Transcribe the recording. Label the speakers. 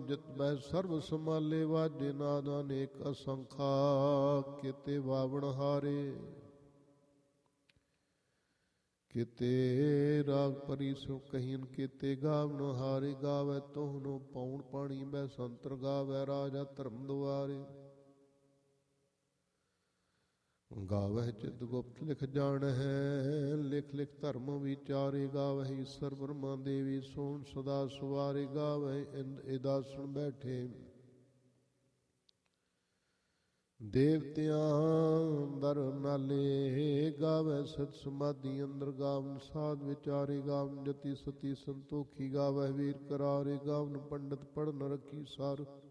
Speaker 1: ਜਿਤ ਬਹਿ ਸਰਬ ਸਮਾਲੇ ਵਾਜੇ ਨਾਦ ਅਨੇਕ ਅਸੰਖਾ ਕਿਤੇ ਵਾਵਣ ਹਾਰੇ ਕਿਤੇ ਰਾਗ ਪਰੀ ਸੋ ਕਹੀਨ ਕਿਤੇ ਗਾਵਨ ਹਾਰੇ ਗਾਵੈ ਤੋਹਨੋ ਪੌਣ ਪਾਣੀ ਬੈ ਸੰਤਰ ਗਾਵੈ ਰਾਜਾ ਧਰਮ ਦੁਆਰੇ ਗਾਵਹਿ ਚਿਤ ਗੁਪਤ ਲਿਖ ਜਾਣਹਿ ਲਿਖ ਲਿਖ ਧਰਮ ਵਿਚਾਰੇ ਗਾਵਹਿ ਈਸਰ ਬ੍ਰਹਮਾ ਦੇਵੀ ਸੋਣ ਸਦਾ ਸਵਾਰੇ ਗਾਵਹਿ ਇੰਦ ਇਦਾਸਣ ਬੈਠੇ ਦੇਵਤਿਆਂ ਦਰ ਨਾਲੇ ਗਾਵੈ ਸਤ ਸਮਾਧੀ ਅੰਦਰ ਗਾਵਨ ਸਾਧ ਵਿਚਾਰੇ ਗਾਵਨ ਜਤੀ ਸਤੀ ਸੰਤੋਖੀ ਗਾਵਹਿ ਵੀਰ ਕਰਾਰੇ ਗਾਵਨ ਪੰਡਤ ਪੜਨ ਰੱਖੀ ਸਾਰ